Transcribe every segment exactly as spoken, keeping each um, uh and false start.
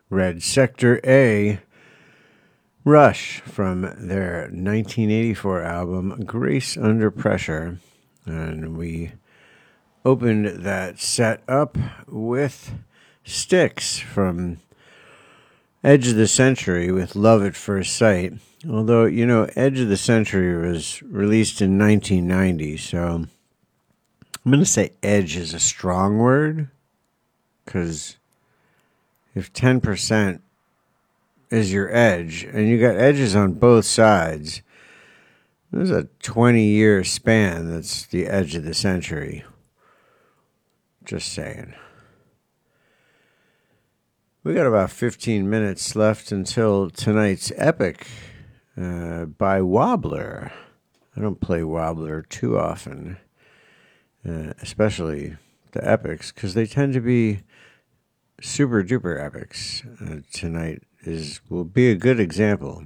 Red Sector A, Rush, from their nineteen eighty-four album Grace Under Pressure. And we opened that set up with Styx from Edge of the Century with Love at First Sight. Although, you know, Edge of the Century was released in nineteen ninety, so I'm going to say edge is a strong word, because if ten percent is your edge, and you got edges on both sides, there's a twenty-year span that's the edge of the century. Just saying. We got about fifteen minutes left until tonight's epic uh, by Wobbler. I don't play Wobbler too often, uh, especially the epics, because they tend to be super duper epics. Uh, tonight is will be a good example,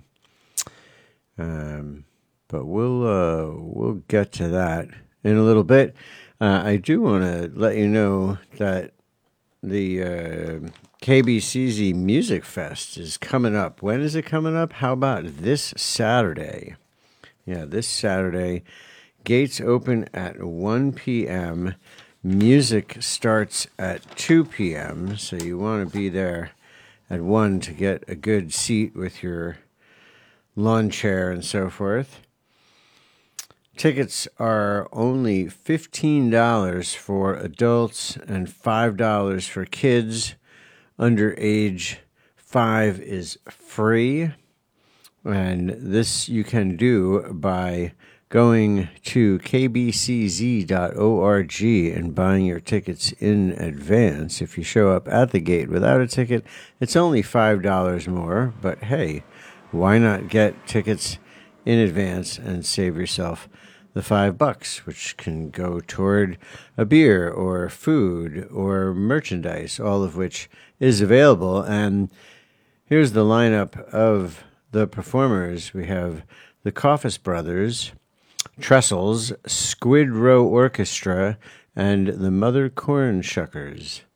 um, but we'll uh, we'll get to that in a little bit. Uh, I do want to let you know that the uh, K B C Z Music Fest is coming up. When is it coming up? How about this Saturday? Yeah, this Saturday. Gates open at one p.m. Music starts at two p.m., so you want to be there at one to get a good seat with your lawn chair and so forth. Tickets are only fifteen dollars for adults and five dollars for kids. Under age five is free. And this you can do by going to k b c z dot org and buying your tickets in advance. If you show up at the gate without a ticket, it's only five dollars more. But hey, why not get tickets in advance and save yourself the five bucks, which can go toward a beer or food or merchandise, all of which is available. And here's the lineup of the performers. We have the Coffis Brothers, Trestles, Squid Row Orchestra, and the Mother Corn Shuckers.